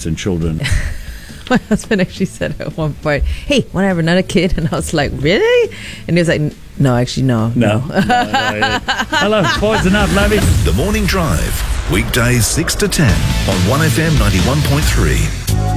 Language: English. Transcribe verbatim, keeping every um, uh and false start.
parents and children. My husband actually said at one point, "Hey, want to have another kid?" And I was like, "Really?" And he was like, "No, actually, no, No. no, no yeah. Hello, poison up, lovey. The Morning Drive, weekdays six to ten on one F M ninety-one point three.